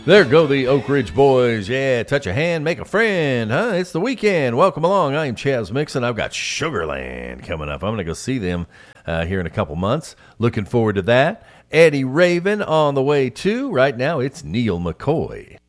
There go the Oak Ridge Boys. Yeah, touch a hand, make a friend, huh? It's the weekend. Welcome along. I'm Chaz Mixon. I've got Sugarland coming up. I'm going to go see them here in a couple months. Looking forward to that. Eddie Raven on the way, too. Right now, it's Neil McCoy.